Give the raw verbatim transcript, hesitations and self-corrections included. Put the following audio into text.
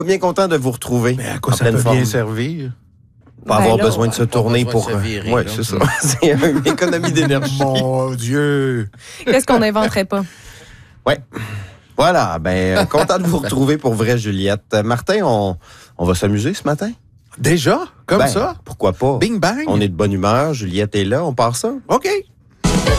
Bien content de vous retrouver. Mais à quoi en ça pleine peut forme. bien servir? Pas Ben avoir là, besoin de se Pas tourner besoin de pour... se virer, Oui, là. c'est ça. C'est une économie d'énergie. Mon Dieu! Qu'est-ce qu'on n'inventerait pas? Voilà, ben euh, content de vous retrouver pour vrai, Juliette. Euh, Martin, on, on va s'amuser ce matin? Déjà? Comme Ben, ça? Pourquoi pas? Bing bang? On est de bonne humeur, Juliette est là, on part ça? OK.